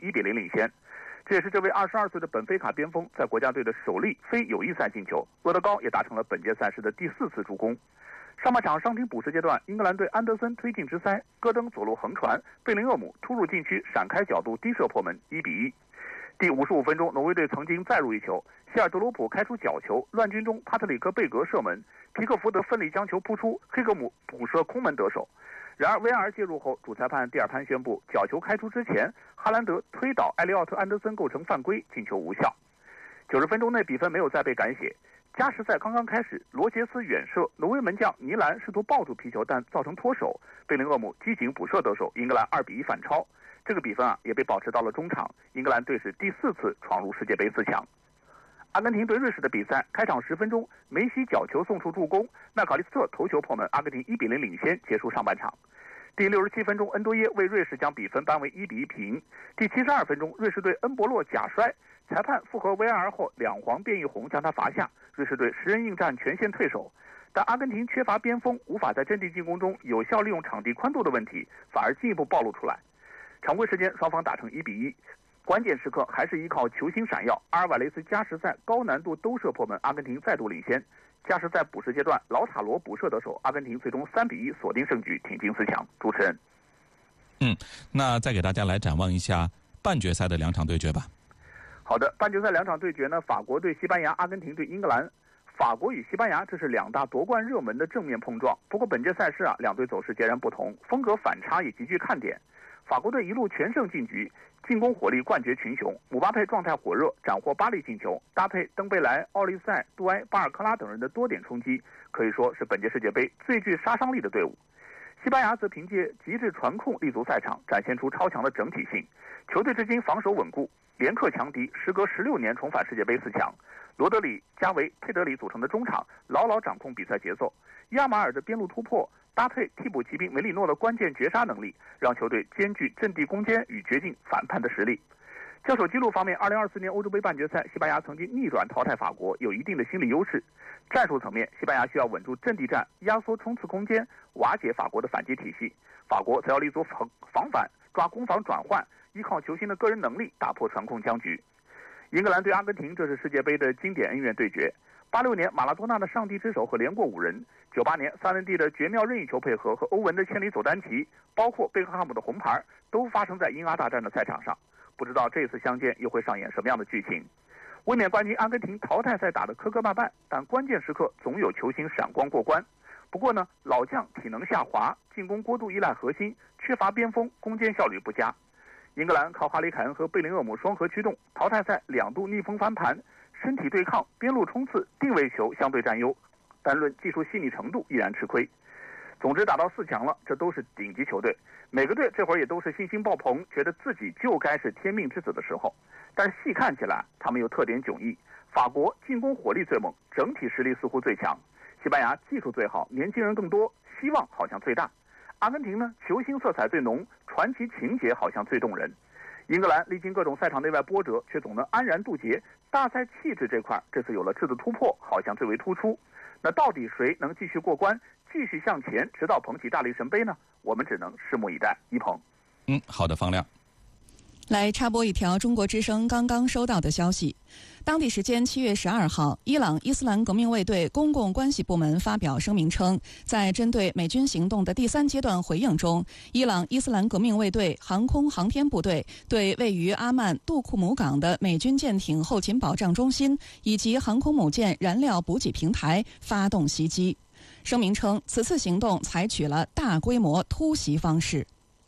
1-0领先。这也是这位22岁的本菲卡边锋在国家队的首粒非友谊赛进球，厄德高也达成了本届赛事的第4次助攻。上半场伤停补时阶段，英格兰队安德森推进直塞，戈登左路横传，贝林厄姆突入禁区闪开角度低射破门，1-1。第55分钟，挪威队曾经再入一球，希尔德鲁普开出角球，乱军中帕特里克贝格射门，皮克福德奋力将球扑出，黑格姆补射空门得手。然而 VAR 介入后，主裁判蒂尔潘宣布角球开出之前，哈兰德推倒埃利奥特安德森构成犯规，进球无效。90分钟内比分没有再被改写。加时赛刚刚开始，罗杰斯远射，挪威门将尼兰试图抱住皮球，但造成脱手，贝林厄姆机警补射得手，英格兰2-1反超。这个比分也被保持到了中场，英格兰队是第4次闯入世界杯4强。阿根廷对瑞士的比赛，开场10分钟，梅西角球送出助攻，麦考利斯特头球破门，阿根廷1-0领先，结束上半场。第67分钟，恩多耶为瑞士将比分扳为1-1平。第72分钟，瑞士队恩博洛假摔，裁判复核 VAR 后2黄变1红将他罚下，瑞士队10人应战全线退守。但阿根廷缺乏边锋，无法在阵地进攻中有效利用场地宽度的问题，反而进一步暴露出来。常规时间双方打成1-1，关键时刻还是依靠球星闪耀，阿尔瓦雷斯加时赛高难度兜射破门，阿根廷再度领先。加时赛补时阶段，老塔罗补射得手，阿根廷最终3-1锁定胜局，挺进4强。主持人， 那再给大家来展望一下半决赛的2场对决吧。 好的，半决赛2场对决呢，法国对西班牙，阿根廷对英格兰。法国与西班牙这是2大夺冠热门的正面碰撞。不过本届赛事2队走势截然不同，风格反差也极具看点。法国队一路全胜进局，进攻火力冠绝群雄，姆巴佩状态火热，斩获8粒进球，搭配登贝莱、奥利塞、杜埃、巴尔克拉等人的多点冲击，可以说是本届世界杯最具杀伤力的队伍。西班牙则凭借极致传控立足赛场，展现出超强的整体性。球队至今防守稳固，连克强敌，时隔16年重返世界杯4强。罗德里、加维、佩德里组成的中场牢牢掌控比赛节奏，亚马尔的边路突破搭配替补骑兵梅里诺的关键绝杀能力，让球队兼具阵地攻坚与绝境反叛的实力。交手记录方面，2024年欧洲杯半决赛，西班牙曾经逆转淘汰法国，有一定的心理优势。战术层面，西班牙需要稳住阵地战，压缩冲刺空间，瓦解法国的反击体系；法国则要立足防反，抓攻防转换，依靠球星的个人能力打破传控僵局。英格兰对阿根廷，这是世界杯的经典恩怨对决。86年马拉多纳的上帝之手和连过5人，98年萨伦蒂的绝妙任意球配合和欧文的千里走单骑，包括贝克汉姆的红牌，都发生在英阿大战的赛场上。不知道这次相见又会上演什么样的剧情。卫冕冠军阿根廷淘汰赛打得磕磕绊绊，但关键时刻总有球星闪光过关。不过呢，老将体能下滑，进攻过度依赖核心，缺乏边锋，攻坚效率不佳。英格兰靠哈里凯恩和贝林厄姆双核驱动，淘汰赛2度逆风翻盘，身体对抗、边路冲刺、定位球相对占优，单论技术细腻程度依然吃亏。总之打到4强了，这都是顶级球队，每个队这会儿也都是信心爆棚，觉得自己就该是天命之子的时候。但是细看起来，他们又特点迥异。法国进攻火力最猛，整体实力似乎最强；西班牙技术最好，年轻人更多，希望好像最大。阿根廷呢，球星色彩最浓，传奇情节好像最动人。英格兰历经各种赛场内外波折，却总能安然渡劫。大赛气质这块，这次有了质的突破，好像最为突出。那到底谁能继续过关，继续向前，直到捧起大力神杯呢？我们只能拭目以待。一鹏， 好的，方亮。 来插播一条中国之声刚刚收到的消息。当地时间7月12号，伊朗伊斯兰革命卫队公共关系部门发表声明称，在针对美军行动的第3阶段回应中，伊朗伊斯兰革命卫队航空航天部队对位于阿曼杜库姆港的美军舰艇后勤保障中心以及航空母舰燃料补给平台发动袭击。声明称，此次行动采取了大规模突袭方式。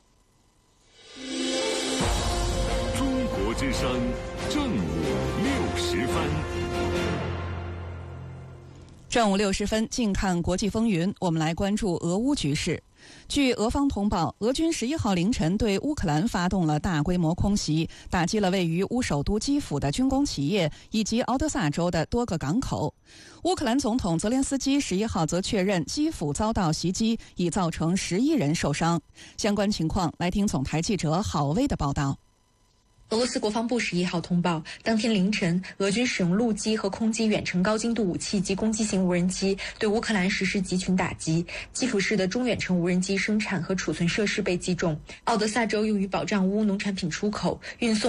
之声正午60分。 正午60分，近看国际风云，我们来关注俄乌局势。据俄方通报，俄军11号凌晨对乌克兰发动了大规模空袭，打击了位于乌首都基辅的军工企业以及敖德萨州的多个港口。乌克兰总统泽连斯基11号则确认基辅遭到袭击，已造成11人受伤。相关情况，来听总台记者郝薇的报道。 俄罗斯国防部11号通报，当天凌晨，俄军使用陆基和空机远程高精度武器及攻击型无人机对乌克兰实施集群打击。基辅市的中远程无人机生产和储存设施被击中。奥德萨州用于保障乌农产品出口、运送